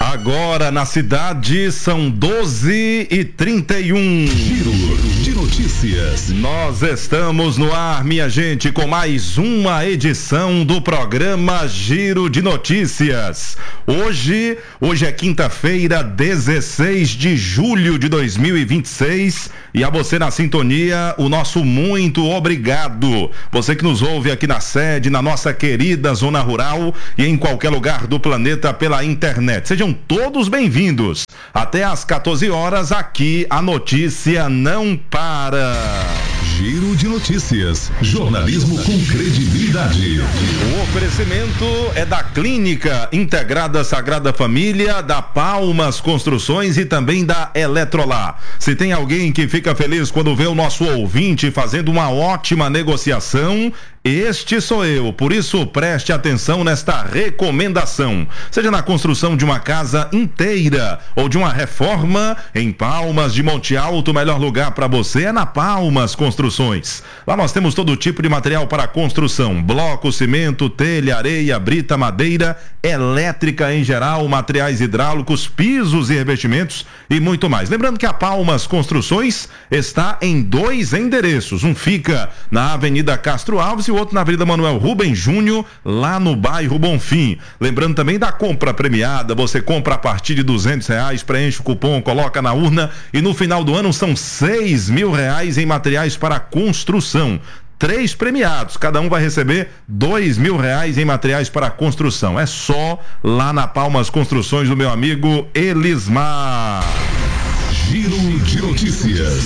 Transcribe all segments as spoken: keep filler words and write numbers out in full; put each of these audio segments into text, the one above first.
Agora na cidade são doze e trinta e um. Giro de notícias. Nós estamos no ar, minha gente, com mais uma edição do programa Giro de Notícias. Hoje, hoje é quinta-feira, dezesseis de julho de dois mil e vinte e seis. E a você na sintonia, o nosso muito obrigado. Você que nos ouve aqui na sede, na nossa querida zona rural e em qualquer lugar do planeta pela internet. Sejam todos bem-vindos. Até às quatorze horas, aqui a notícia não para. Giro de notícias. Jornalismo com credibilidade. O oferecimento é da Clínica Integrada Sagrada Família, da Palmas Construções e também da Eletrolar. Se tem alguém que fica feliz quando vê o nosso ouvinte fazendo uma ótima negociação, este sou eu. Por isso, preste atenção nesta recomendação. Seja na construção de uma casa inteira ou de uma reforma, em Palmas de Monte Alto, o melhor lugar para você é na Palmas Construções. Lá nós temos todo tipo de material para construção: bloco, cimento, telha, areia, brita, madeira, elétrica em geral, materiais hidráulicos, pisos e revestimentos e muito mais. Lembrando que a Palmas Construções está em dois endereços. Um fica na Avenida Castro Alves e o outro na Avenida Manuel Rubem Júnior, lá no bairro Bonfim. Lembrando também da compra premiada. Você compra a partir de duzentos reais, preenche o cupom, coloca na urna e no final do ano são seis mil reais em materiais para construção. Três premiados, cada um vai receber dois mil reais em materiais para construção. É só lá na Palmas Construções do meu amigo Elismar. Giro de notícias.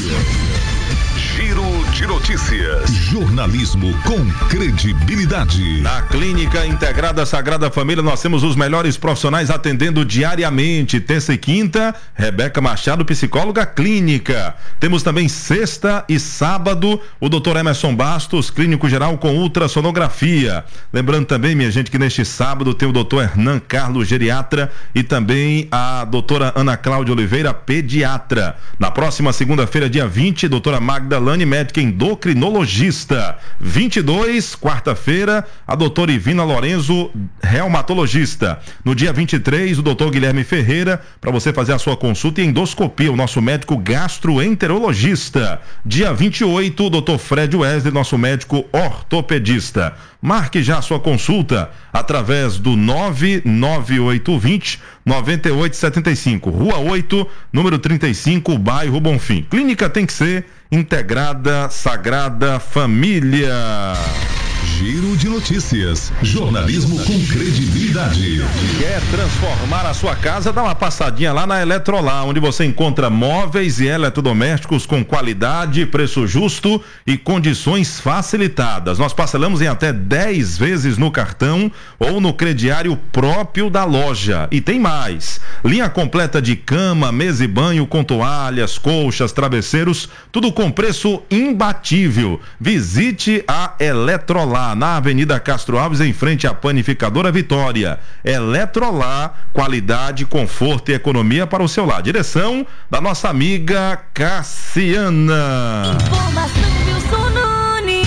Giro de notícias. Jornalismo com credibilidade. Na Clínica Integrada Sagrada Família nós temos os melhores profissionais atendendo diariamente. Terça e quinta, Rebeca Machado, psicóloga clínica. Temos também sexta e sábado o doutor Emerson Bastos, clínico geral com ultrassonografia. Lembrando também, minha gente, que neste sábado tem o doutor Hernan Carlos, geriatra, e também a doutora Ana Cláudia Oliveira, pediatra. Na próxima segunda-feira, dia vinte, doutora Magdalane, médica endocrinologista. vinte e dois, quarta-feira, a doutora Ivina Lorenzo, reumatologista. No dia vinte e três, o doutor Guilherme Ferreira, para você fazer a sua consulta e endoscopia, o nosso médico gastroenterologista. Dia vinte e oito, o doutor Fred Wesley, nosso médico ortopedista. Marque já a sua consulta através do nove nove oito dois zero nove oito sete cinco, Rua oito, número trinta e cinco, bairro Bonfim. Clínica tem que ser Integrada Sagrada Família. Giro de notícias. Jornalismo com credibilidade. Quer transformar a sua casa? Dá uma passadinha lá na Eletrolar, onde você encontra móveis e eletrodomésticos com qualidade, preço justo e condições facilitadas. Nós parcelamos em até dez vezes no cartão ou no crediário próprio da loja. E tem mais. Linha completa de cama, mesa e banho com toalhas, colchas, travesseiros, tudo com preço imbatível. Visite a Eletrolar na Avenida Castro Alves, em frente à Panificadora Vitória. Eletrolar, qualidade, conforto e economia para o seu lar. Direção da nossa amiga Cassiana. Informação Wilson Nunes.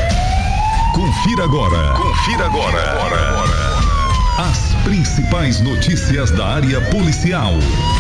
Confira agora. Confira agora. agora. As principais notícias da área policial.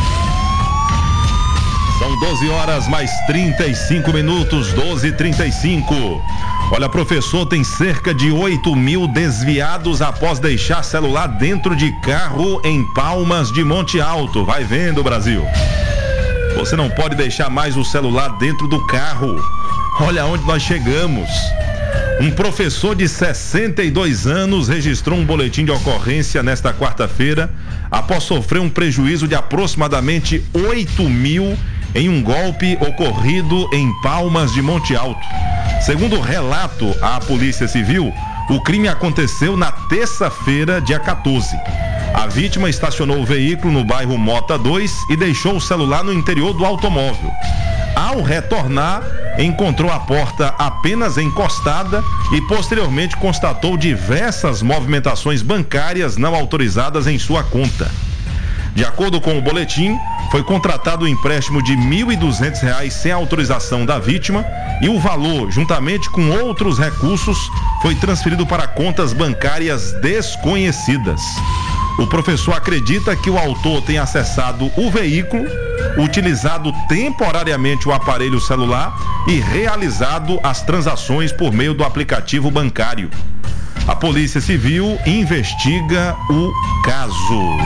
São doze horas mais trinta e cinco minutos, doze e trinta e cinco. Olha, professor tem cerca de oito mil desviados após deixar celular dentro de carro em Palmas de Monte Alto. Vai vendo, Brasil. Você não pode deixar mais o celular dentro do carro. Olha onde nós chegamos. Um professor de sessenta e dois anos registrou um boletim de ocorrência nesta quarta-feira após sofrer um prejuízo de aproximadamente oito mil em um golpe ocorrido em Palmas de Monte Alto. Segundo o relato à Polícia Civil, o crime aconteceu na terça-feira, dia quatorze. A vítima estacionou o veículo no bairro Mota dois e deixou o celular no interior do automóvel. Ao retornar, encontrou a porta apenas encostada e posteriormente constatou diversas movimentações bancárias não autorizadas em sua conta. De acordo com o boletim, foi contratado um empréstimo de mil e duzentos reais sem autorização da vítima e o valor, juntamente com outros recursos, foi transferido para contas bancárias desconhecidas. O professor acredita que o autor tenha acessado o veículo, utilizado temporariamente o aparelho celular e realizado as transações por meio do aplicativo bancário. A Polícia Civil investiga o caso.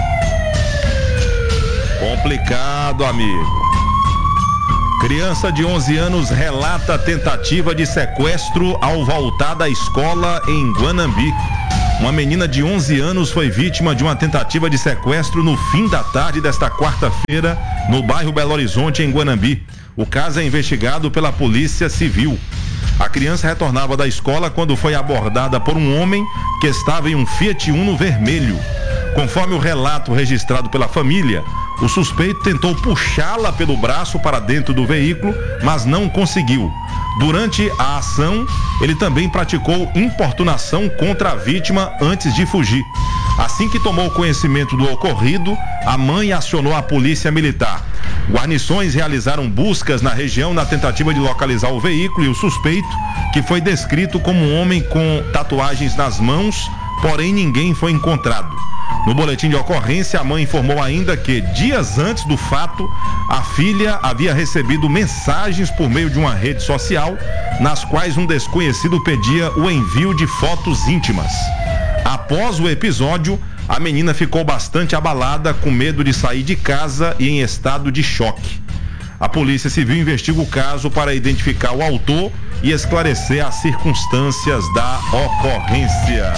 Complicado, amigo. Criança de onze anos relata tentativa de sequestro ao voltar da escola em Guanambi. Uma menina de onze anos foi vítima de uma tentativa de sequestro no fim da tarde desta quarta-feira, no bairro Belo Horizonte, em Guanambi. O caso é investigado pela Polícia Civil. A criança retornava da escola quando foi abordada por um homem que estava em um Fiat Uno vermelho. Conforme o relato registrado pela família, o suspeito tentou puxá-la pelo braço para dentro do veículo, mas não conseguiu. Durante a ação, ele também praticou importunação contra a vítima antes de fugir. Assim que tomou conhecimento do ocorrido, a mãe acionou a polícia militar. Guarnições realizaram buscas na região na tentativa de localizar o veículo e o suspeito, que foi descrito como um homem com tatuagens nas mãos, porém ninguém foi encontrado. No boletim de ocorrência, a mãe informou ainda que, dias antes do fato, a filha havia recebido mensagens por meio de uma rede social, nas quais um desconhecido pedia o envio de fotos íntimas. Após o episódio, a menina ficou bastante abalada, com medo de sair de casa e em estado de choque. A Polícia Civil investiga o caso para identificar o autor e esclarecer as circunstâncias da ocorrência.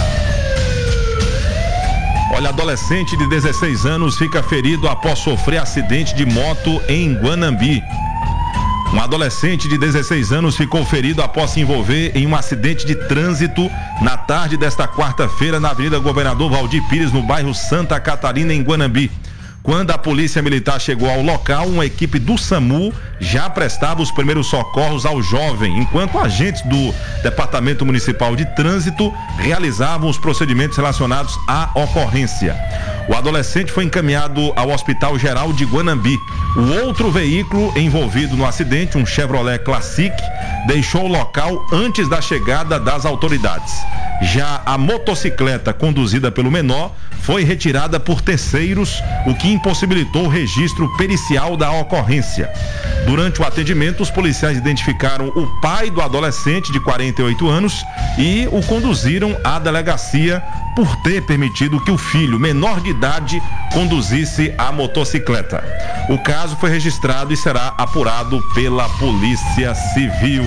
Olha, adolescente de dezesseis anos fica ferido após sofrer acidente de moto em Guanambi. Um adolescente de dezesseis anos ficou ferido após se envolver em um acidente de trânsito na tarde desta quarta-feira na Avenida Governador Valdir Pires, no bairro Santa Catarina, em Guanambi. Quando a polícia militar chegou ao local, uma equipe do SAMU já prestava os primeiros socorros ao jovem, enquanto agentes do Departamento Municipal de Trânsito realizavam os procedimentos relacionados à ocorrência. O adolescente foi encaminhado ao Hospital Geral de Guanambi. O outro veículo envolvido no acidente, um Chevrolet Classic, deixou o local antes da chegada das autoridades. Já a motocicleta conduzida pelo menor foi retirada por terceiros, o que impossibilitou o registro pericial da ocorrência. Durante o atendimento, os policiais identificaram o pai do adolescente de quarenta e oito anos e o conduziram à delegacia por ter permitido que o filho, menor de idade, conduzisse a motocicleta. O caso foi registrado e será apurado pela Polícia Civil.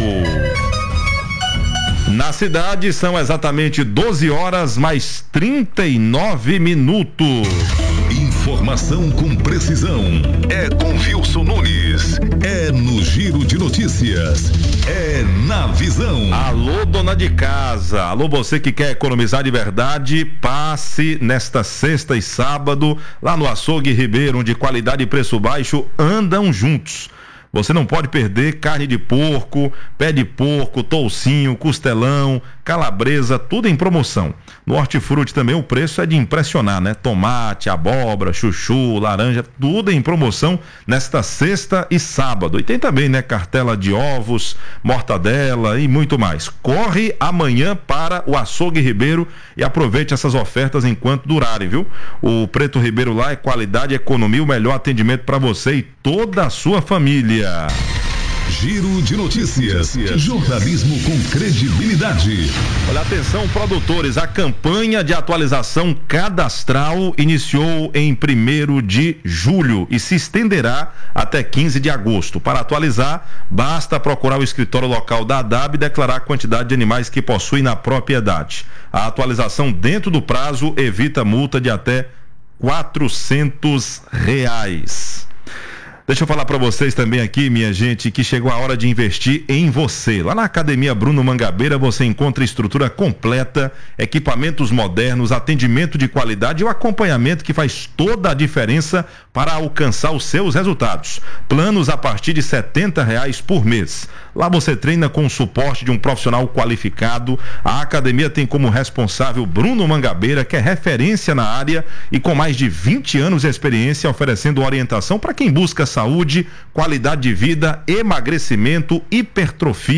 Na cidade são exatamente doze horas mais trinta e nove minutos. Informação com precisão. É com Wilson Nunes. É no Giro de Notícias. É na Visão. Alô, dona de casa. Alô, você que quer economizar de verdade, passe nesta sexta e sábado lá no Açougue Ribeiro, onde qualidade e preço baixo andam juntos. Você não pode perder carne de porco, pé de porco, toucinho, costelão, calabresa, tudo em promoção. No Hortifruti também o preço é de impressionar, né? Tomate, abóbora, chuchu, laranja, tudo em promoção nesta sexta e sábado. E tem também, né, cartela de ovos, mortadela e muito mais. Corre amanhã para o Açougue Ribeiro e aproveite essas ofertas enquanto durarem, viu? O Preto Ribeiro lá é qualidade, economia, o melhor atendimento para você e toda a sua família. Giro de Notícias. Jornalismo com credibilidade. Olha, atenção, produtores, a campanha de atualização cadastral iniciou em primeiro de julho e se estenderá até quinze de agosto. Para atualizar, basta procurar o escritório local da A D A B e declarar a quantidade de animais que possui na propriedade. A atualização dentro do prazo evita multa de até quatrocentos reais. Deixa eu falar para vocês também aqui, minha gente, que chegou a hora de investir em você. Lá na Academia Bruno Mangabeira você encontra estrutura completa, equipamentos modernos, atendimento de qualidade e o acompanhamento que faz toda a diferença para alcançar os seus resultados. Planos a partir de setenta reais por mês. Lá você treina com o suporte de um profissional qualificado. A academia tem como responsável Bruno Mangabeira, que é referência na área e com mais de vinte anos de experiência oferecendo orientação para quem busca saúde, qualidade de vida, emagrecimento, hipertrofia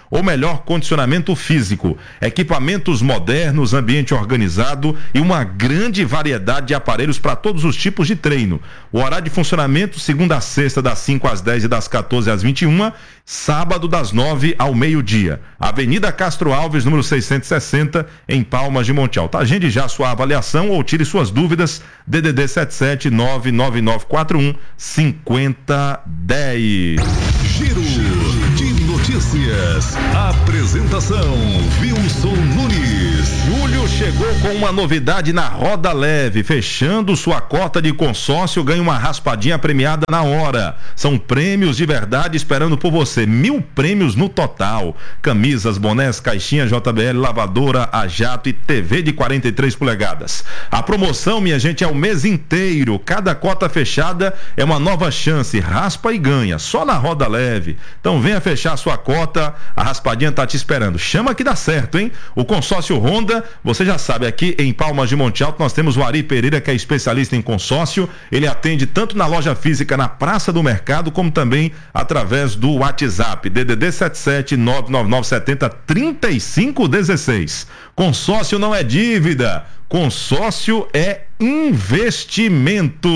ou melhor, condicionamento físico, equipamentos modernos, ambiente organizado e uma grande variedade de aparelhos para todos os tipos de treino. O horário de funcionamento, segunda a sexta, das cinco às dez e das quatorze às vinte e uma, sábado das nove ao meio-dia. Avenida Castro Alves, número seiscentos e sessenta, em Palmas de Monte Alto. Agende já sua avaliação ou tire suas dúvidas. D D D sete sete nove nove nove quatro um cinco zero um zero. Giro de notícias. Apresentação: Wilson Nunes. Júlio chegou com uma novidade na Roda Leve. Fechando sua cota de consórcio, ganha uma raspadinha premiada na hora. São prêmios de verdade esperando por você. Mil prêmios no total. Camisas, bonés, caixinha J B L, lavadora a jato e T V de quarenta e três polegadas. A promoção, minha gente, é o mês inteiro. Cada cota fechada é uma nova chance. Raspa e ganha. Só na Roda Leve. Então venha fechar sua cota. A raspadinha tá te esperando. Chama que dá certo, hein? O consórcio Honda, você já sabe, aqui em Palmas de Monte Alto nós temos o Ari Pereira, que é especialista em consórcio. Ele atende tanto na loja física na Praça do Mercado, como também através do WhatsApp. D D D sete sete nove nove nove sete zero três cinco um seis. Consórcio não é dívida. Consórcio é investimento.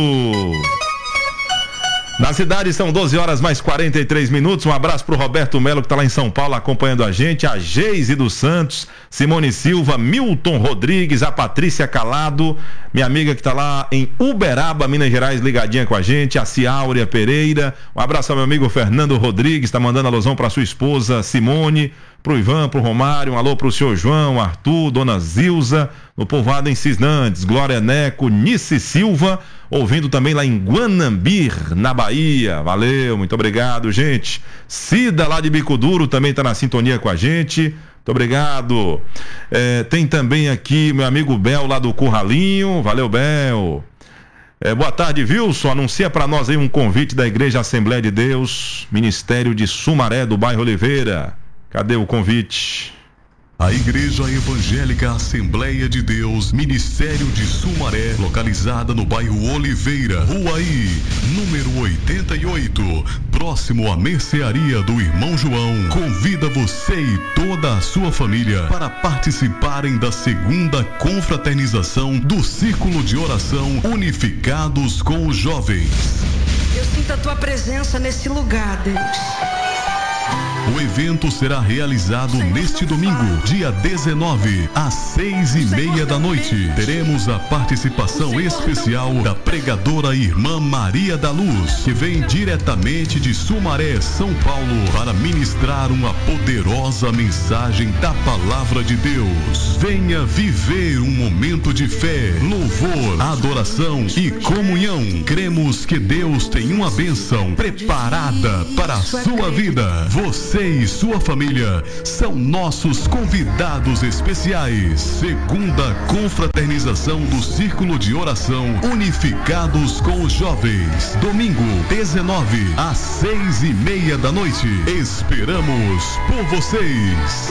Na cidade são doze horas mais quarenta e três minutos. Um abraço pro Roberto Melo, que tá lá em São Paulo acompanhando a gente, a Geise dos Santos, Simone Silva, Milton Rodrigues, a Patrícia Calado, minha amiga que tá lá em Uberaba, Minas Gerais, ligadinha com a gente, a Ciáurea Pereira. Um abraço ao meu amigo Fernando Rodrigues, tá mandando alusão pra sua esposa Simone, pro Ivan, pro Romário, um alô pro senhor João, Arthur, dona Zilza, no povoado em Cisnandes, Glória Neco, Nice Silva, ouvindo também lá em Guanambir, na Bahia. Valeu, muito obrigado, gente. Cida lá de Bico Duro também está na sintonia com a gente. Muito obrigado. É, tem também aqui meu amigo Bel lá do Curralinho. Valeu, Bel. É, boa tarde, Wilson. Anuncia para nós aí um convite da Igreja Assembleia de Deus, Ministério de Sumaré, do bairro Oliveira. Cadê o convite? A Igreja Evangélica Assembleia de Deus, Ministério de Sumaré, localizada no bairro Oliveira, Rua I, número oitenta e oito, próximo à mercearia do Irmão João, convida você e toda a sua família para participarem da segunda confraternização do Círculo de Oração Unificados com os Jovens. Eu sinto a tua presença nesse lugar, Deus. O evento será realizado neste domingo, dia dezenove, às seis e meia da noite. Teremos a participação especial da pregadora Irmã Maria da Luz, que vem diretamente de Sumaré, São Paulo, para ministrar uma poderosa mensagem da Palavra de Deus. Venha viver um momento de fé, louvor, adoração e comunhão. Cremos que Deus tem uma bênção preparada para a sua vida. Você e sua família são nossos convidados especiais. Segunda confraternização do Círculo de Oração Unificados com os Jovens. Domingo, dezenove, às seis e meia da noite. Esperamos por vocês.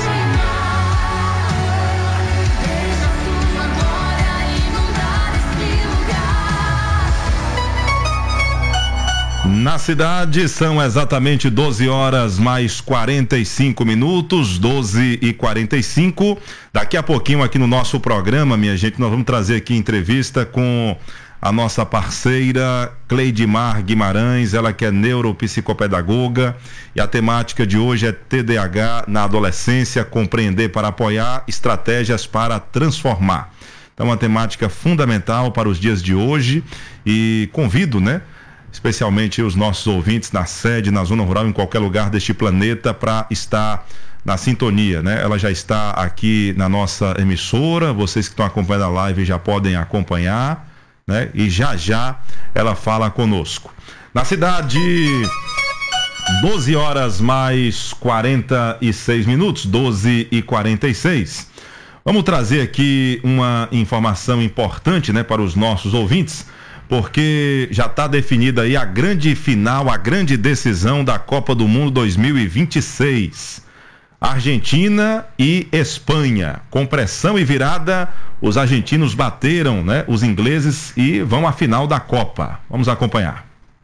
Na cidade são exatamente doze horas mais quarenta e cinco minutos, doze e quarenta e cinco. Daqui a pouquinho aqui no nosso programa, minha gente, nós vamos trazer aqui entrevista com a nossa parceira Cleidimar Guimarães, ela que é neuropsicopedagoga, e a temática de hoje é T D A H na adolescência, compreender para apoiar, estratégias para transformar. Então, uma temática fundamental para os dias de hoje, e convido, né, especialmente os nossos ouvintes na sede, na zona rural, em qualquer lugar deste planeta, para estar na sintonia, né? Ela já está aqui na nossa emissora, vocês que estão acompanhando a live já podem acompanhar, né? E já já ela fala conosco. Na cidade, doze horas mais quarenta e seis minutos, doze e quarenta e seis. Vamos trazer aqui uma informação importante, né, para os nossos ouvintes, porque já está definida aí a grande final, a grande decisão da Copa do Mundo dois mil e vinte e seis. Argentina e Espanha. Com pressão e virada, os argentinos bateram, né, os ingleses e vão à final da Copa. Vamos acompanhar. A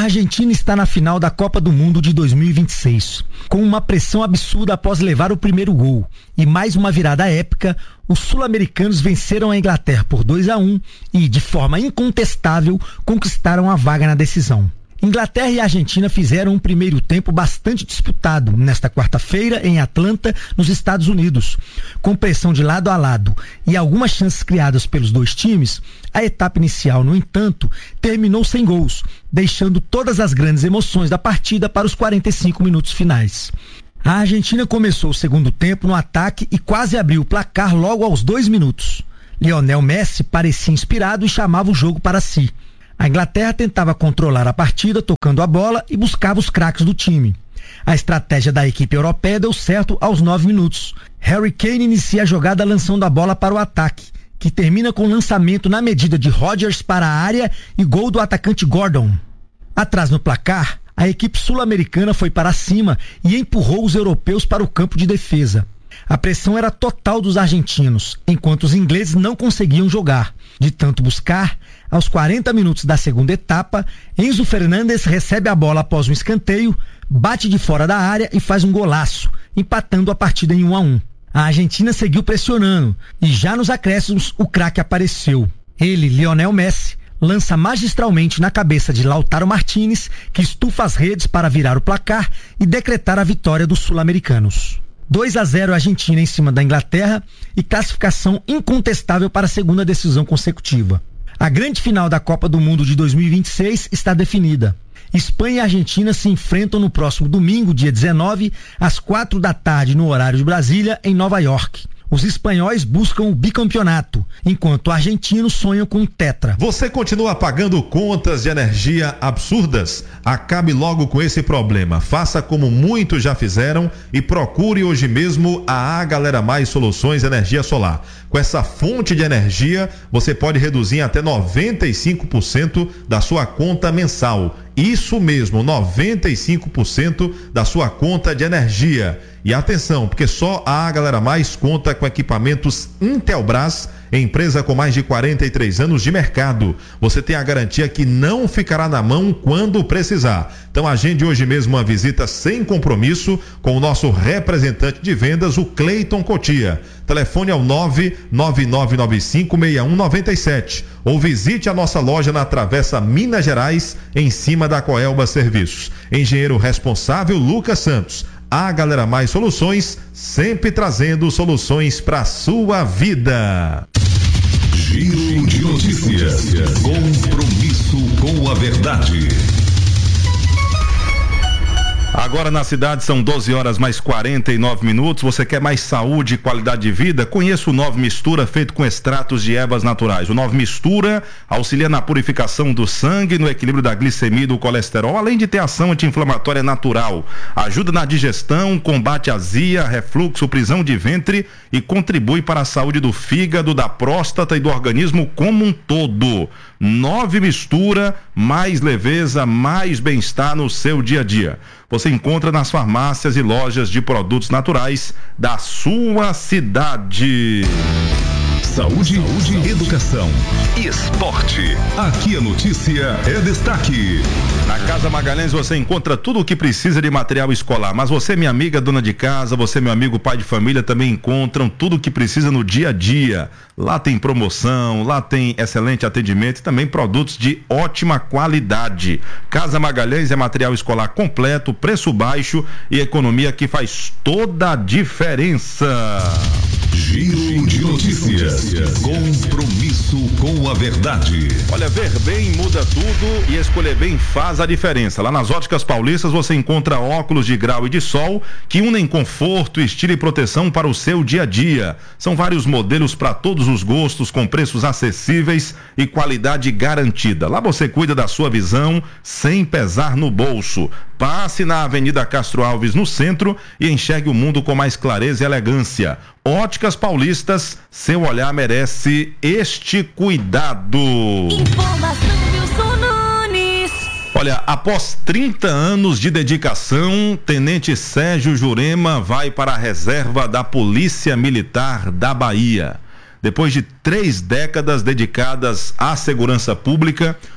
Argentina está na final da Copa do Mundo de dois mil e vinte e seis. Com uma pressão absurda após levar o primeiro gol e mais uma virada épica, os sul-americanos venceram a Inglaterra por dois a um e, de forma incontestável, conquistaram a vaga na decisão. Inglaterra e Argentina fizeram um primeiro tempo bastante disputado nesta quarta-feira em Atlanta, nos Estados Unidos. Com pressão de lado a lado e algumas chances criadas pelos dois times, a etapa inicial, no entanto, terminou sem gols, deixando todas as grandes emoções da partida para os quarenta e cinco minutos finais. A Argentina começou o segundo tempo no ataque e quase abriu o placar logo aos dois minutos. Lionel Messi parecia inspirado e chamava o jogo para si. A Inglaterra tentava controlar a partida tocando a bola e buscava os craques do time. A estratégia da equipe europeia deu certo aos nove minutos. Harry Kane inicia a jogada lançando a bola para o ataque, que termina com lançamento na medida de Rodgers para a área e gol do atacante Gordon. Atrás no placar, a equipe sul-americana foi para cima e empurrou os europeus para o campo de defesa. A pressão era total dos argentinos, enquanto os ingleses não conseguiam jogar. De tanto buscar, aos quarenta minutos da segunda etapa, Enzo Fernandes recebe a bola após um escanteio, bate de fora da área e faz um golaço, empatando a partida em um a um. A Argentina seguiu pressionando e já nos acréscimos o craque apareceu. Ele, Lionel Messi, lança magistralmente na cabeça de Lautaro Martínez, que estufa as redes para virar o placar e decretar a vitória dos sul-americanos. dois a zero Argentina em cima da Inglaterra e classificação incontestável para a segunda decisão consecutiva. A grande final da Copa do Mundo de dois mil e vinte e seis está definida. Espanha e Argentina se enfrentam no próximo domingo, dia dezenove, às quatro da tarde no horário de Brasília, em Nova York. Os espanhóis buscam o bicampeonato, enquanto argentinos sonham com o tetra. Você continua pagando contas de energia absurdas? Acabe logo com esse problema. Faça como muitos já fizeram e procure hoje mesmo a A Galera Mais Soluções Energia Solar. Com essa fonte de energia, você pode reduzir até noventa e cinco por cento da sua conta mensal. Isso mesmo, noventa e cinco por cento da sua conta de energia. E atenção, porque só a A Galera Mais conta com equipamentos Intelbras, empresa com mais de quarenta e três anos de mercado. Você tem a garantia que não ficará na mão quando precisar. Então agende hoje mesmo uma visita sem compromisso com o nosso representante de vendas, o Cleiton Cotia. Telefone é o nove nove nove nove cinco seis um nove sete ou visite a nossa loja na Travessa Minas Gerais, em cima da Coelba Serviços. Engenheiro responsável Lucas Santos. A Galera Mais Soluções, sempre trazendo soluções para sua vida. Giro de notícias. Compromisso com a verdade. Agora na cidade são doze horas mais quarenta e nove minutos. Você quer mais saúde e qualidade de vida? Conheça o Nove Mistura, feito com extratos de ervas naturais. O Nove Mistura auxilia na purificação do sangue, no equilíbrio da glicemia e do colesterol, além de ter ação anti-inflamatória natural. Ajuda na digestão, combate azia, refluxo, prisão de ventre e contribui para a saúde do fígado, da próstata e do organismo como um todo. Nove Mistura, mais leveza, mais bem-estar no seu dia a dia. Você encontra nas farmácias e lojas de produtos naturais da sua cidade. Saúde, Saúde, educação e esporte. Aqui a notícia é destaque. Na Casa Magalhães você encontra tudo o que precisa de material escolar, mas você, minha amiga dona de casa, você, meu amigo pai de família, também encontram tudo o que precisa no dia a dia. Lá tem promoção, lá tem excelente atendimento e também produtos de ótima qualidade. Casa Magalhães é material escolar completo, preço baixo e economia que faz toda a diferença. Giro de notícias. Compromisso com a verdade. Olha, ver bem muda tudo e escolher bem faz a diferença. Lá nas Óticas Paulistas você encontra óculos de grau e de sol que unem conforto, estilo e proteção para o seu dia a dia. São vários modelos para todos os gostos, com preços acessíveis e qualidade garantida. Lá você cuida da sua visão sem pesar no bolso. Passe na Avenida Castro Alves, no centro, e enxergue o mundo com mais clareza e elegância. Óticas Paulistas, seu olhar merece este cuidado. Informação Wilson Nunes. Olha, após trinta anos de dedicação, Tenente Sérgio Jurema vai para a reserva da Polícia Militar da Bahia. Depois de três décadas dedicadas à segurança pública,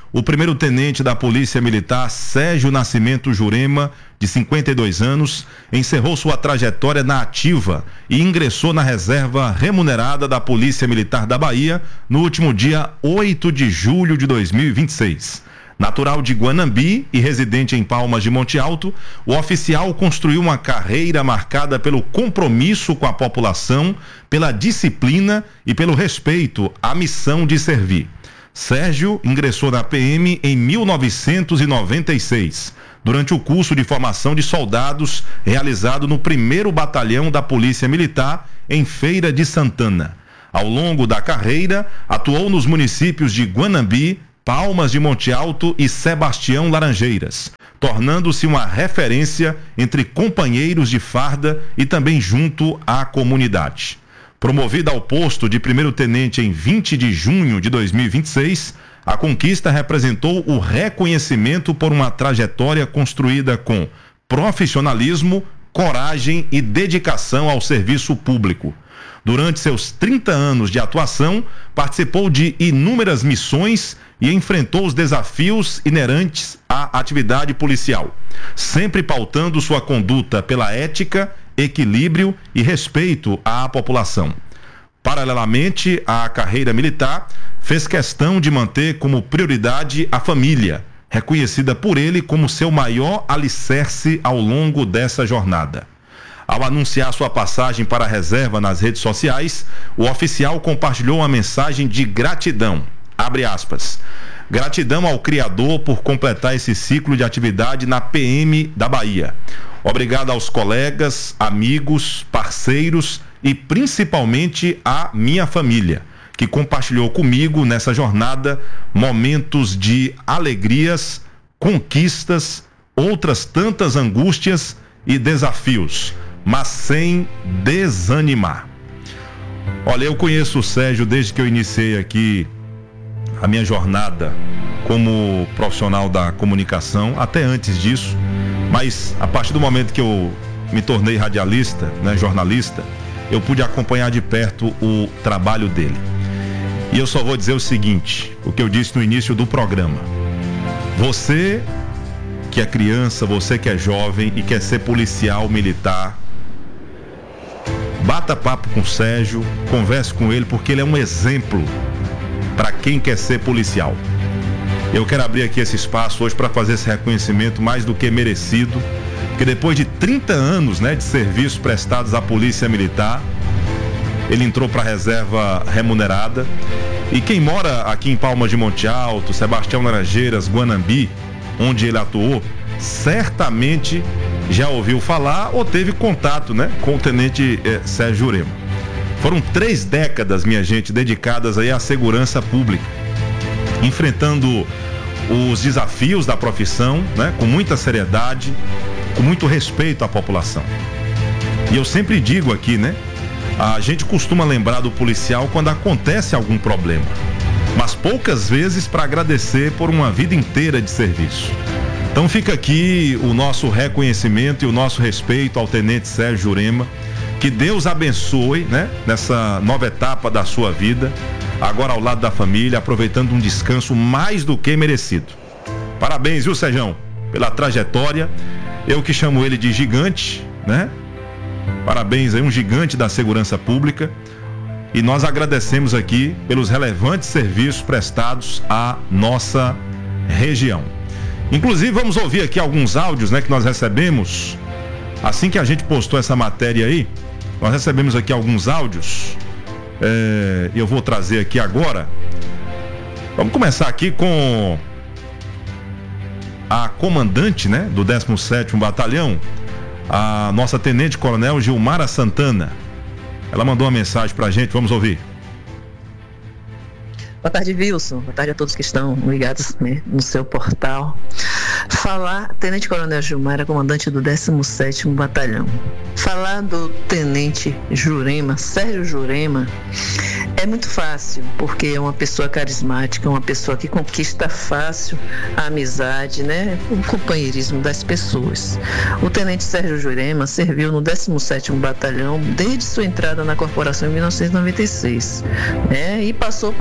o primeiro-tenente da Polícia Militar, Sérgio Nascimento Jurema, de cinquenta e dois anos, encerrou sua trajetória na ativa e ingressou na reserva remunerada da Polícia Militar da Bahia no último dia oito de julho de dois mil e vinte e seis. Natural de Guanambi e residente em Palmas de Monte Alto, o oficial construiu uma carreira marcada pelo compromisso com a população, pela disciplina e pelo respeito à missão de servir. Sérgio ingressou na P M em mil novecentos e noventa e seis, durante o curso de formação de soldados realizado no primeiro Batalhão da Polícia Militar em Feira de Santana. Ao longo da carreira, atuou nos municípios de Guanambi, Palmas de Monte Alto e Sebastião Laranjeiras, tornando-se uma referência entre companheiros de farda e também junto à comunidade. Promovida ao posto de primeiro-tenente em vinte de junho de dois mil e vinte e seis, a conquista representou o reconhecimento por uma trajetória construída com profissionalismo, coragem e dedicação ao serviço público. Durante seus trinta anos de atuação, participou de inúmeras missões e enfrentou os desafios inerentes à atividade policial, sempre pautando sua conduta pela ética, equilíbrio e respeito à população. Paralelamente à carreira militar, fez questão de manter como prioridade a família, reconhecida por ele como seu maior alicerce ao longo dessa jornada. Ao anunciar sua passagem para a reserva nas redes sociais, o oficial compartilhou uma mensagem de gratidão. Abre aspas. Gratidão ao Criador por completar esse ciclo de atividade na P M da Bahia. Obrigado aos colegas, amigos, parceiros e principalmente à minha família, que compartilhou comigo nessa jornada momentos de alegrias, conquistas, outras tantas angústias e desafios, mas sem desanimar. Olha, eu conheço o Sérgio desde que eu iniciei aqui a minha jornada como profissional da comunicação, até antes disso, mas a partir do momento que eu me tornei radialista, né, jornalista, eu pude acompanhar de perto o trabalho dele. E eu só vou dizer o seguinte, o que eu disse no início do programa. Você que é criança, você que é jovem e quer ser policial militar, bata papo com o Sérgio, converse com ele, porque ele é um exemplo para quem quer ser policial. Eu quero abrir aqui esse espaço hoje para fazer esse reconhecimento mais do que merecido, porque depois de trinta anos, né, de serviços prestados à Polícia Militar, ele entrou para a reserva remunerada. E quem mora aqui em Palmas de Monte Alto, Sebastião Laranjeiras, Guanambi, onde ele atuou, certamente já ouviu falar ou teve contato, né, com o tenente eh, Sérgio Jurema. Foram três décadas, minha gente, dedicadas aí à segurança pública, enfrentando os desafios da profissão, né, com muita seriedade, com muito respeito à população. E eu sempre digo aqui, né, a gente costuma lembrar do policial quando acontece algum problema, mas poucas vezes para agradecer por uma vida inteira de serviço. Então fica aqui o nosso reconhecimento e o nosso respeito ao tenente Sérgio Jurema. Que Deus abençoe, né, nessa nova etapa da sua vida, agora ao lado da família, aproveitando um descanso mais do que merecido. Parabéns, viu, Sérgio, pela trajetória. Eu que chamo ele de gigante, né? Parabéns aí, um gigante da segurança pública. E nós agradecemos aqui pelos relevantes serviços prestados à nossa região. Inclusive, vamos ouvir aqui alguns áudios, né, que nós recebemos. Assim que a gente postou essa matéria aí, nós recebemos aqui alguns áudios. É, eu vou trazer aqui agora. Vamos começar aqui com a comandante, né, do décimo sétimo Batalhão, a nossa Tenente Coronel Gilmara Santana. Ela mandou uma mensagem pra gente, vamos ouvir. Boa tarde, Wilson. Boa tarde a todos que estão ligados, né, no seu portal. Falar, Tenente Coronel Gilmara, comandante do décimo sétimo Batalhão. Falar do Tenente Jurema, Sérgio Jurema, é muito fácil, porque é uma pessoa carismática, uma pessoa que conquista fácil a amizade, né, o companheirismo das pessoas. O Tenente Sérgio Jurema serviu no décimo sétimo Batalhão desde sua entrada na corporação em mil novecentos e noventa e seis, né, e passou por todos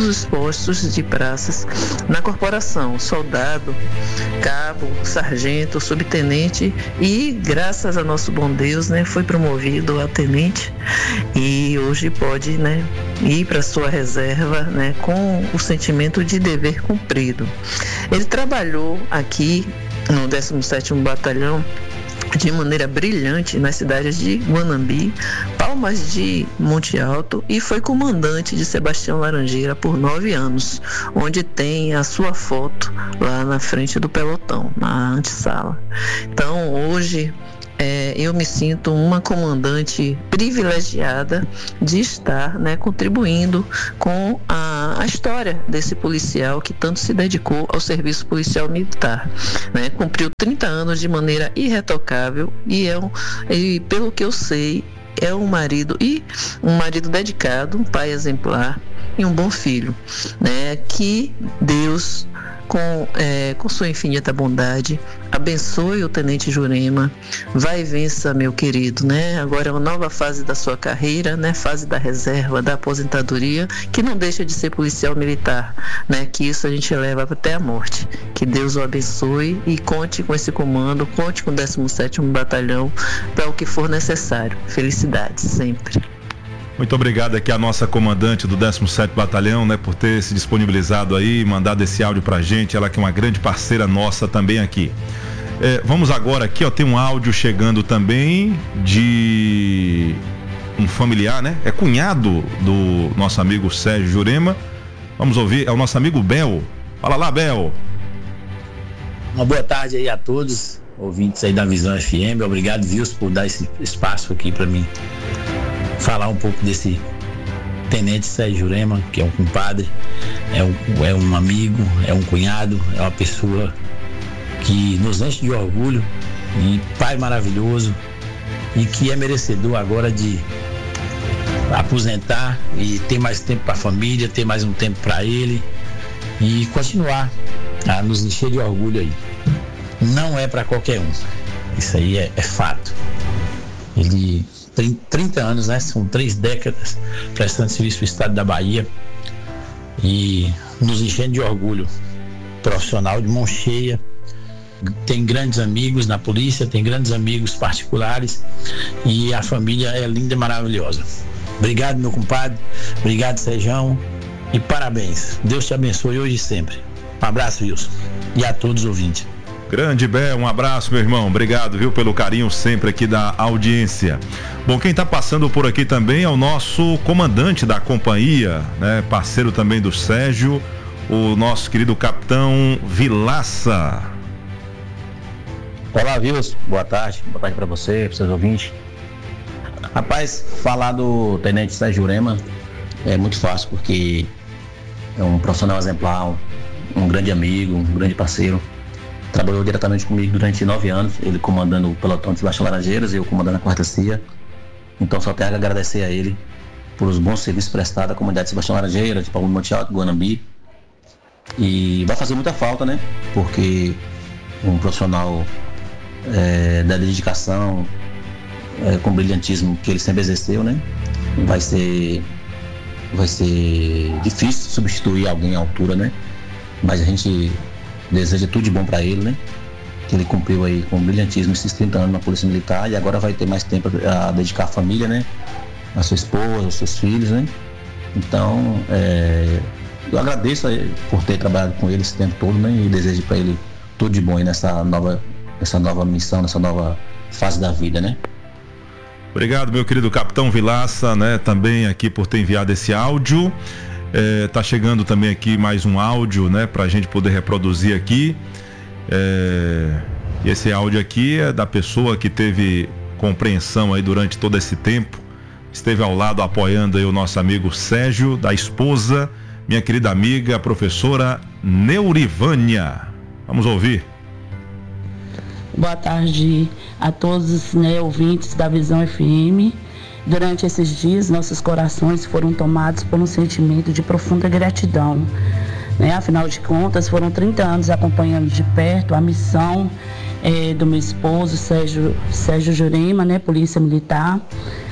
todos os postos de praças na corporação, soldado, cabo, sargento, subtenente, e graças a nosso bom Deus, né, foi promovido a tenente e hoje pode, né, ir para sua reserva, né, com o sentimento de dever cumprido. Ele trabalhou aqui no décimo sétimo Batalhão de maneira brilhante nas cidades de Guanambi, Palmas de Monte Alto, e foi comandante de Sebastião Laranjeira por nove anos, onde tem a sua foto lá na frente do pelotão, na antessala. Então, hoje, É, eu me sinto uma comandante privilegiada de estar, né, contribuindo com a, a história desse policial que tanto se dedicou ao serviço policial militar, né? Cumpriu trinta anos de maneira irretocável e, é um, e pelo que eu sei, é um marido e um marido dedicado, um pai exemplar e um bom filho, né? Que Deus, com, é, com sua infinita bondade, abençoe o Tenente Jurema. Vai e vença, meu querido, né? Agora é uma nova fase da sua carreira, né? Fase da reserva, da aposentadoria, que não deixa de ser policial militar, né? Que isso a gente leva até a morte. Que Deus o abençoe e conte com esse comando, conte com o décimo sétimo Batalhão para o que for necessário. Felicidades sempre. Muito obrigado aqui a nossa comandante do décimo sétimo Batalhão, né, por ter se disponibilizado aí, mandado esse áudio pra gente, ela que é uma grande parceira nossa também aqui. É, vamos agora aqui, ó, tem um áudio chegando também de um familiar, né, é cunhado do nosso amigo Sérgio Jurema. Vamos ouvir, é o nosso amigo Bel. Fala lá, Bel. Uma boa tarde aí a todos, ouvintes aí da Visão F M, obrigado, Wilson, por dar esse espaço aqui pra mim falar um pouco desse Tenente Sérgio Jurema, que é um compadre, é um, é um amigo, é um cunhado, é uma pessoa que nos enche de orgulho, e pai maravilhoso, e que é merecedor agora de aposentar e ter mais tempo para a família, ter mais um tempo para ele e continuar a nos encher de orgulho aí. Não é para qualquer um, isso aí é, é fato. Ele tem trinta anos, né? São três décadas prestando serviço para o estado da Bahia e nos enchendo de orgulho. Profissional de mão cheia, tem grandes amigos na polícia, tem grandes amigos particulares e a família é linda e maravilhosa. Obrigado, meu compadre, obrigado, Sérgio, e parabéns. Deus te abençoe hoje e sempre. Um abraço, Wilson, e a todos os ouvintes. Grande Bé, um abraço, meu irmão. Obrigado, viu, pelo carinho sempre aqui da audiência. Bom, quem está passando por aqui também é o nosso comandante da companhia, né? Parceiro também do Sérgio, o nosso querido capitão Vilaça. Olá, Wilson. Boa tarde. Boa tarde para você, para seus ouvintes. Rapaz, falar do Tenente Sérgio Jurema é muito fácil, porque é um profissional exemplar, um grande amigo, um grande parceiro. Trabalhou diretamente comigo durante nove anos, ele comandando o pelotão de Sebastião Laranjeiras e eu comandando a quarta C I A. Então só tenho a agradecer a ele por os bons serviços prestados à comunidade de Sebastião Laranjeiras, de Palmas de Monte Alto, Guanambi. E vai fazer muita falta, né? Porque um profissional é, da dedicação, é, com brilhantismo que ele sempre exerceu, né? Vai ser, vai ser difícil substituir alguém à altura, né? Mas a gente deseja tudo de bom para ele, né? Que ele cumpriu aí com brilhantismo esses trinta anos na Polícia Militar e agora vai ter mais tempo a dedicar à família, né? A sua esposa, aos seus filhos, né? Então, é, eu agradeço por ter trabalhado com ele esse tempo todo, né? E desejo para ele tudo de bom aí nessa nova, nessa nova missão, nessa nova fase da vida, né? Obrigado, meu querido capitão Vilaça, né? Também aqui por ter enviado esse áudio. É, tá chegando também aqui mais um áudio, né, pra gente poder reproduzir aqui. É, e esse áudio aqui é da pessoa que teve compreensão aí durante todo esse tempo, esteve ao lado apoiando aí o nosso amigo Sérgio, da esposa, minha querida amiga, a professora Neurivânia. Vamos ouvir. Boa tarde a todos, né, ouvintes da Visão F M. Durante esses dias, nossos corações foram tomados por um sentimento de profunda gratidão, né? Afinal de contas, foram trinta anos acompanhando de perto a missão eh, do meu esposo, Sérgio, Sérgio Jurema, né? Polícia Militar.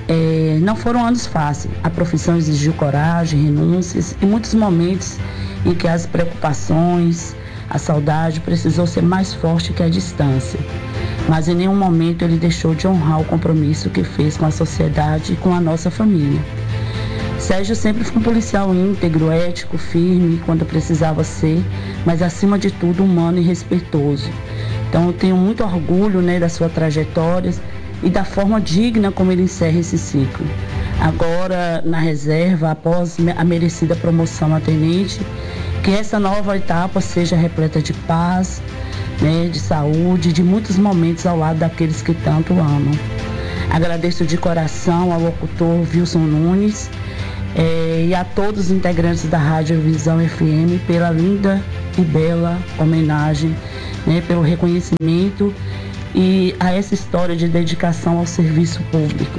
É, não foram anos fáceis. A profissão exigiu coragem, renúncias e muitos momentos em que as preocupações, a saudade precisou ser mais forte que a distância. Mas em nenhum momento ele deixou de honrar o compromisso que fez com a sociedade e com a nossa família. Sérgio sempre foi um policial íntegro, ético, firme quando precisava ser, mas acima de tudo humano e respeitoso. Então eu tenho muito orgulho, né, da sua trajetória e da forma digna como ele encerra esse ciclo. Agora, na reserva, após a merecida promoção a tenente, que essa nova etapa seja repleta de paz, né, de saúde, de muitos momentos ao lado daqueles que tanto amam. Agradeço de coração ao locutor Wilson Nunes eh, e a todos os integrantes da Rádio Visão F M pela linda e bela homenagem, né, pelo reconhecimento e a essa história de dedicação ao serviço público.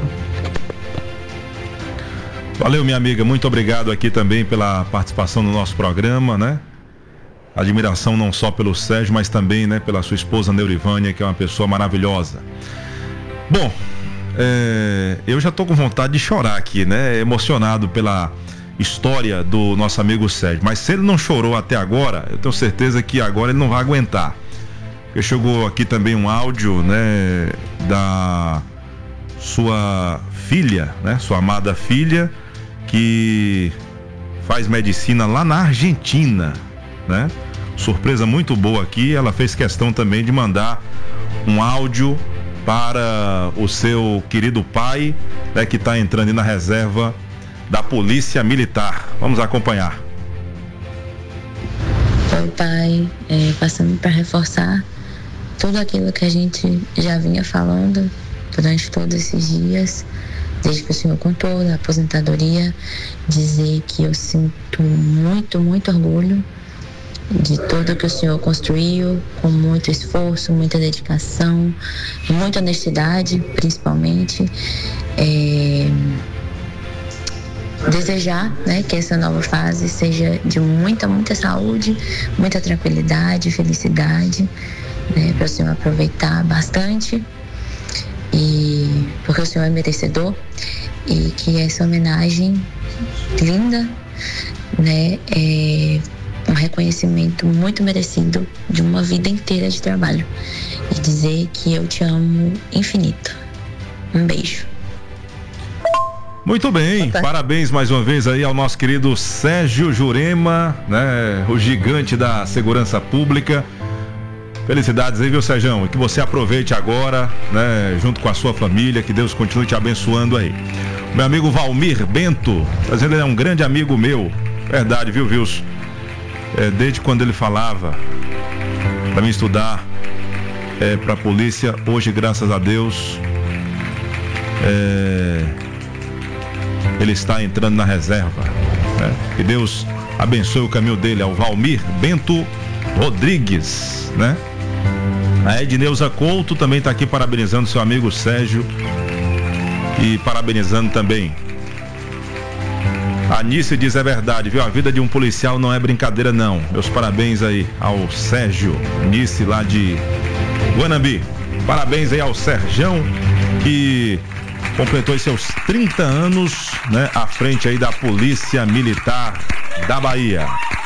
Valeu, minha amiga, muito obrigado aqui também pela participação no nosso programa, né? Admiração não só pelo Sérgio, mas também, né, pela sua esposa Neurivânia, que é uma pessoa maravilhosa. Bom, é, eu já tô com vontade de chorar aqui, né? Emocionado pela história do nosso amigo Sérgio, mas se ele não chorou até agora, eu tenho certeza que agora ele não vai aguentar. Porque chegou aqui também um áudio, né, da sua filha, né, sua amada filha, que faz medicina lá na Argentina, né? Surpresa muito boa aqui. Ela fez questão também de mandar um áudio para o seu querido pai, né, que está entrando na reserva da Polícia Militar. Vamos acompanhar. Oi, pai, é, passando para reforçar tudo aquilo que a gente já vinha falando durante todos esses dias, desde que o senhor contou da aposentadoria, dizer que eu sinto muito, muito orgulho de tudo que o senhor construiu, com muito esforço, muita dedicação, muita honestidade, principalmente. É... Desejar, né, que essa nova fase seja de muita, muita saúde, muita tranquilidade, felicidade, né, para o senhor aproveitar bastante, e porque o senhor é merecedor, e que essa homenagem linda, né, é um reconhecimento muito merecido de uma vida inteira de trabalho, e dizer que eu te amo infinito. Um beijo. Muito bem, okay. Parabéns mais uma vez aí ao nosso querido Sérgio Jurema, né, o gigante da segurança pública. Felicidades aí, viu, Sérgio? E que você aproveite agora, né, junto com a sua família, que Deus continue te abençoando aí. Meu amigo Valmir Bento, ele é um grande amigo meu, verdade, viu, Wilson? É, desde quando ele falava para mim estudar é, para a polícia, hoje, graças a Deus, é, ele está entrando na reserva, né? Que Deus abençoe o caminho dele, ao Valmir Bento Rodrigues, né? A Edneuza Couto também está aqui parabenizando seu amigo Sérgio e parabenizando também. A Nice diz: é verdade, viu? A vida de um policial não é brincadeira, não. Meus parabéns aí ao Sérgio Nice, lá de Guanambi. Parabéns aí ao Serjão, que completou seus trinta anos, né, à frente aí da Polícia Militar da Bahia.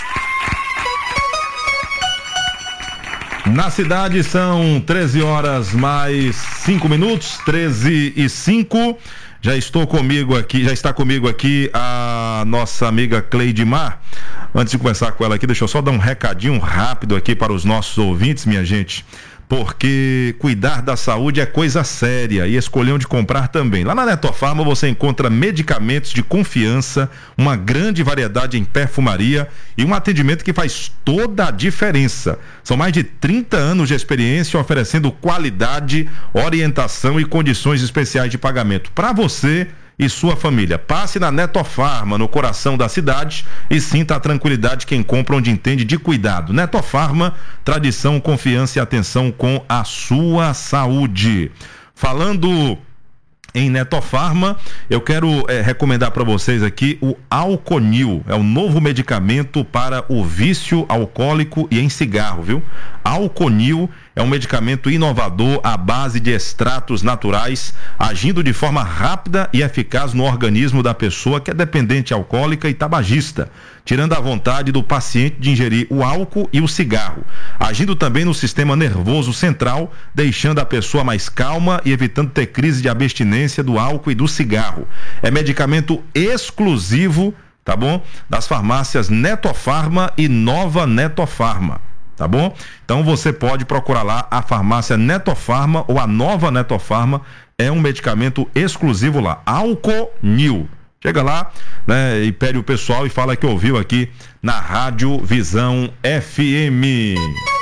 Na cidade são treze horas mais cinco minutos, treze e cinco. Já estou comigo aqui, já está comigo aqui a nossa amiga Cleidimar. Antes de conversar com ela aqui, deixa eu só dar um recadinho rápido aqui para os nossos ouvintes, minha gente. Porque cuidar da saúde é coisa séria e escolher onde comprar também. Lá na Netofarma você encontra medicamentos de confiança, uma grande variedade em perfumaria e um atendimento que faz toda a diferença. São mais de trinta anos de experiência oferecendo qualidade, orientação e condições especiais de pagamento para você e sua família. Passe na Netofarma, no coração da cidade, e sinta a tranquilidade quem compra onde entende de cuidado. Netofarma, tradição, confiança e atenção com a sua saúde. Falando em Netofarma, eu quero é, recomendar para vocês aqui o Alconil. É um novo medicamento para o vício alcoólico e em cigarro, viu? Alconil É um medicamento inovador à base de extratos naturais, agindo de forma rápida e eficaz no organismo da pessoa que é dependente alcoólica e tabagista, tirando a vontade do paciente de ingerir o álcool e o cigarro, agindo também no sistema nervoso central, deixando a pessoa mais calma e evitando ter crise de abstinência do álcool e do cigarro. É medicamento exclusivo, tá bom? Das farmácias Netofarma e Nova Netofarma. Tá bom? Então você pode procurar lá a farmácia Netofarma ou a Nova Netofarma, é um medicamento exclusivo lá, Alconil. Chega lá, né, e pede o pessoal e fala que ouviu aqui na Rádio Visão F M.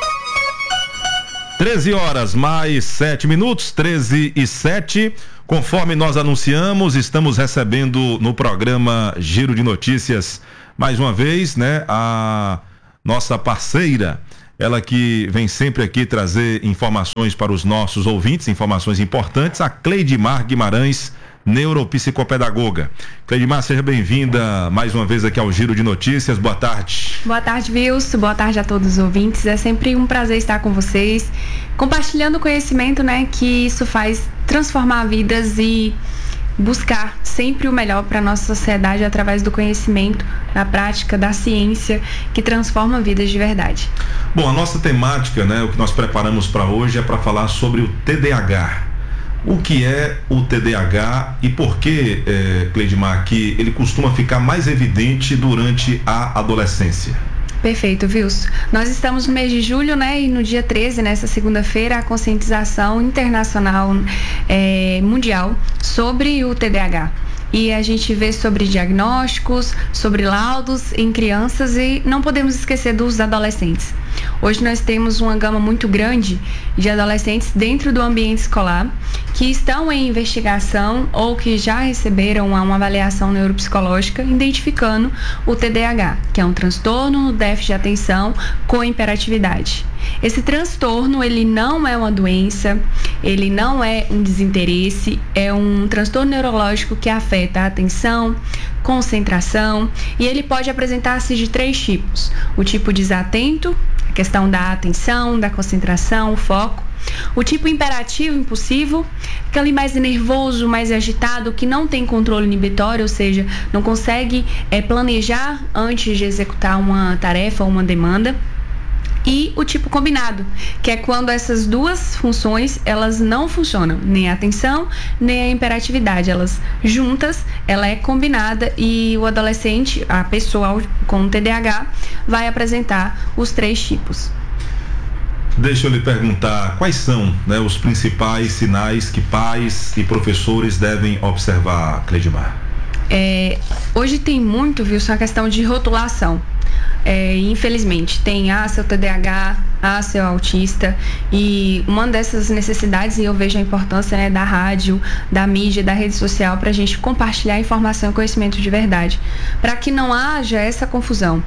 treze horas mais sete minutos, treze e sete. Conforme nós anunciamos, estamos recebendo no programa Giro de Notícias mais uma vez, né, a nossa parceira, ela que vem sempre aqui trazer informações para os nossos ouvintes, informações importantes, a Cleidimar Guimarães, neuropsicopedagoga. Cleidimar, seja bem-vinda mais uma vez aqui ao Giro de Notícias. Boa tarde. Boa tarde, Wilson. Boa tarde a todos os ouvintes. É sempre um prazer estar com vocês, compartilhando conhecimento, né, que isso faz transformar vidas e buscar sempre o melhor para a nossa sociedade através do conhecimento, da prática, da ciência, que transforma vidas de verdade. Bom, a nossa temática, né, o que nós preparamos para hoje é para falar sobre o T D A H. O que é o T D A H e por que, eh, Cleidimar, que ele costuma ficar mais evidente durante a adolescência? Perfeito, Wilson. Nós estamos no mês de julho, né? E no dia treze, nessa segunda-feira, a conscientização internacional é, mundial sobre o T D A H. E a gente vê sobre diagnósticos, sobre laudos em crianças e não podemos esquecer dos adolescentes. Hoje nós temos uma gama muito grande de adolescentes dentro do ambiente escolar que estão em investigação ou que já receberam uma avaliação neuropsicológica identificando o T D A H, que é um transtorno no déficit de atenção com hiperatividade. Esse transtorno, ele não é uma doença, ele não é um desinteresse, é um transtorno neurológico que afeta a atenção, concentração, e ele pode apresentar-se de três tipos: o tipo desatento, a questão da atenção, da concentração, o foco; o tipo imperativo, impulsivo, aquele mais nervoso, mais agitado, que não tem controle inibitório, ou seja, não consegue é, planejar antes de executar uma tarefa ou uma demanda; e o tipo combinado, que é quando essas duas funções, elas não funcionam, nem a atenção, nem a imperatividade, elas juntas, ela é combinada e o adolescente, a pessoa com T D A H, vai apresentar os três tipos. Deixa eu lhe perguntar, quais são, né, os principais sinais que pais e professores devem observar, Cleidimar? É, hoje tem muito, viu, só a questão de rotulação. É, infelizmente, tem ah, seu T D A H, ah, seu autista, e uma dessas necessidades, e eu vejo a importância, né, da rádio, da mídia, da rede social, para a gente compartilhar informação e conhecimento de verdade, para que não haja essa confusão.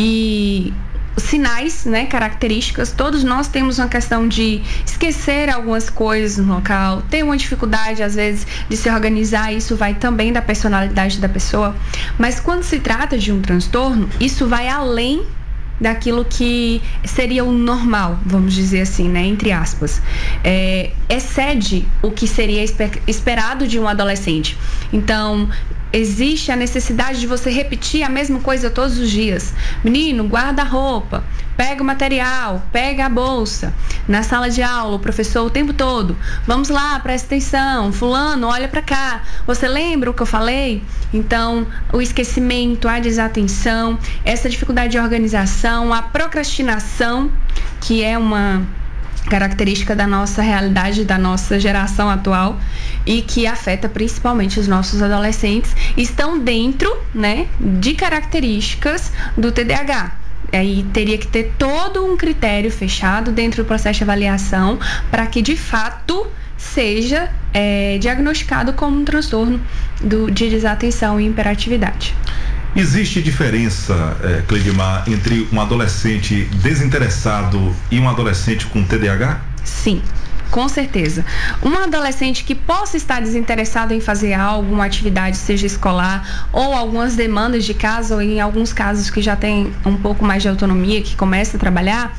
E sinais, né, características, todos nós temos uma questão de esquecer algumas coisas no local, ter uma dificuldade às vezes de se organizar, isso vai também da personalidade da pessoa, mas quando se trata de um transtorno, isso vai além daquilo que seria o normal, vamos dizer assim, né, entre aspas, é, excede o que seria esper- esperado de um adolescente. Então, existe a necessidade de você repetir a mesma coisa todos os dias. Menino, guarda a roupa, pega o material, pega a bolsa. Na sala de aula, o professor o tempo todo: vamos lá, presta atenção, fulano, olha pra cá, você lembra o que eu falei? Então, o esquecimento, a desatenção, essa dificuldade de organização, a procrastinação, que é uma característica da nossa realidade, da nossa geração atual, e que afeta principalmente os nossos adolescentes, estão dentro, né, de características do T D A H. Aí teria que ter todo um critério fechado dentro do processo de avaliação para que de fato seja é, diagnosticado como um transtorno do, de desatenção e hiperatividade. Existe diferença, é, Cleidimar, entre um adolescente desinteressado e um adolescente com T D A H? Sim, com certeza. Um adolescente que possa estar desinteressado em fazer algo, uma atividade, seja escolar, ou algumas demandas de casa, ou em alguns casos que já tem um pouco mais de autonomia, que começa a trabalhar,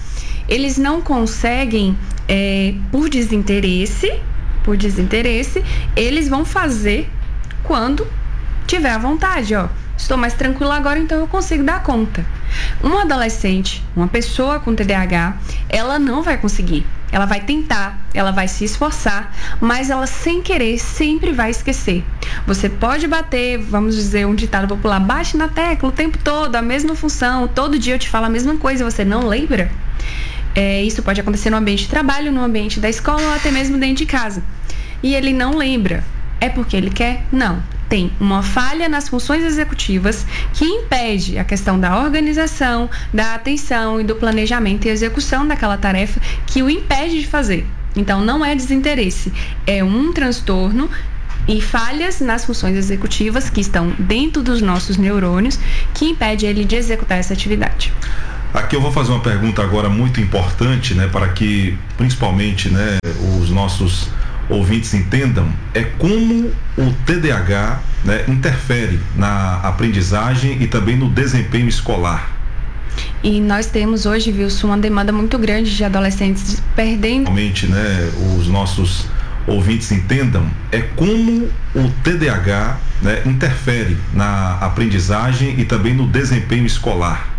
eles não conseguem, é, por desinteresse, por desinteresse, eles vão fazer quando tiver à vontade, ó. Estou mais tranquila agora, então eu consigo dar conta. Um adolescente, uma pessoa com T D A H, ela não vai conseguir. Ela vai tentar, ela vai se esforçar, mas ela sem querer sempre vai esquecer. Você pode bater, vamos dizer um ditado popular, bate na tecla o tempo todo, a mesma função, todo dia eu te falo a mesma coisa, você não lembra? É, isso pode acontecer no ambiente de trabalho, no ambiente da escola ou até mesmo dentro de casa. E ele não lembra. É porque ele quer? Não. Tem uma falha nas funções executivas que impede a questão da organização, da atenção e do planejamento e execução daquela tarefa, que o impede de fazer. Então, não é desinteresse, é um transtorno e falhas nas funções executivas que estão dentro dos nossos neurônios que impede ele de executar essa atividade. Aqui eu vou fazer uma pergunta agora muito importante, né, para que principalmente, né, os nossos ouvintes entendam, é como o T D A H, né, interfere na aprendizagem e também no desempenho escolar. E nós temos hoje, Wilson, uma demanda muito grande de adolescentes perdendo... Realmente, né, os nossos ouvintes entendam, é como o T D A H, né, interfere na aprendizagem e também no desempenho escolar.